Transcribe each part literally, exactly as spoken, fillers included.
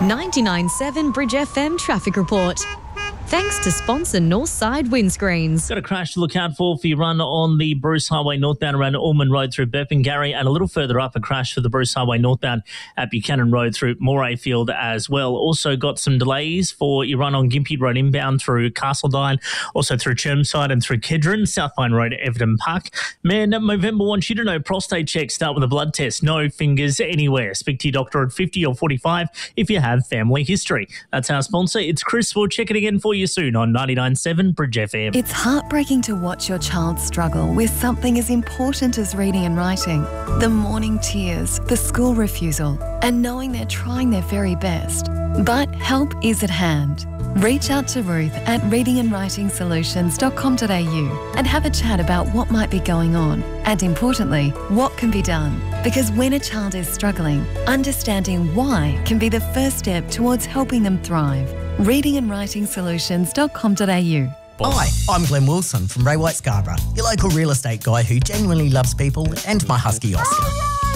ninety-nine point seven Bridge F M Traffic Report. Thanks to sponsor Northside Windscreens. Got a crash to look out for for your run on the Bruce Highway northbound around Ormond Road through Burpengary, and a little further up a crash for the Bruce Highway northbound at Buchanan Road through Morayfield as well. Also got some delays for your run on Gympie Road inbound through Castledine, also through Chermside and through Kedron, Southline Road, Everton Park. Man, Movember wants you to know prostate checks start with a blood test. No fingers anywhere. Speak to your doctor at fifty or forty-five if you have family history. That's our sponsor. It's Chris. We'll check it again for you soon on ninety-nine point seven Bridge F M. It's heartbreaking to watch your child struggle with something as important as reading and writing. The morning tears, the school refusal, and knowing they're trying their very best. But help is at hand. Reach out to Ruth at reading and writing solutions dot com dot a u and have a chat about what might be going on and, importantly, what can be done. Because when a child is struggling, understanding why can be the first step towards helping them thrive. reading and writing solutions dot com dot a u. Hi, I'm Glenn Wilson from Ray White Scarborough, your local real estate guy who genuinely loves people, and my husky Oscar.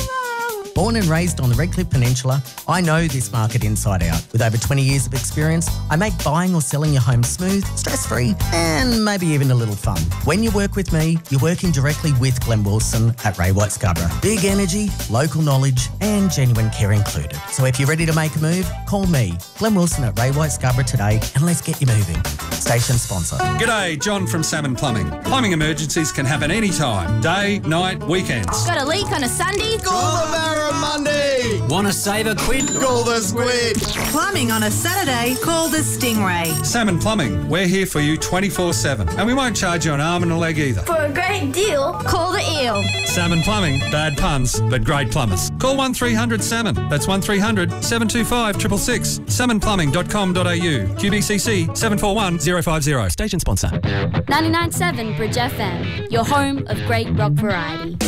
Born and raised on the Redcliffe Peninsula, I know this market inside out. With over twenty years of experience, I make buying or selling your home smooth, stress-free, and maybe even a little fun. When you work with me, you're working directly with Glenn Wilson at Ray White Scarborough. Big energy, local knowledge, and genuine care included. So if you're ready to make a move, call me, Glenn Wilson at Ray White Scarborough today, and let's get you moving. Station sponsor. G'day, John from Salmon Plumbing. Plumbing emergencies can happen anytime, day, night, weekends. Got a leak on a Sunday? Call the Barramundi! Want to save a quid? Call the Squid! Plumbing on a Saturday? Call the Stingray. Salmon Plumbing, we're here for you twenty-four seven, and we won't charge you an arm and a leg either. For a great deal, call the Eel. Salmon Plumbing, bad puns, but great plumbers. Call one three hundred salmon. That's one three hundred seven two five six six six. salmon plumbing dot com dot a u. Q B C C seven four one zero five zero. Station sponsor. ninety-nine point seven Bridge F M, your home of great rock variety.